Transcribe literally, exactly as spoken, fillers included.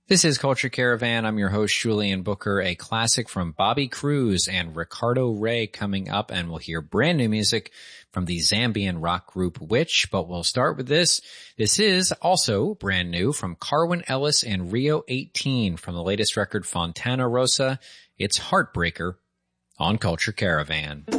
This is Culture Caravan. I'm your host, Julian Booker. A classic from Bobby Cruz and Ricardo Rey coming up, and we'll hear brand new music from the Zambian rock group Witch, but we'll start with this. This is also brand new from Carwin Ellis and Rio eighteen from the latest record Fontana Rosa. It's Heartbreaker on Culture Caravan.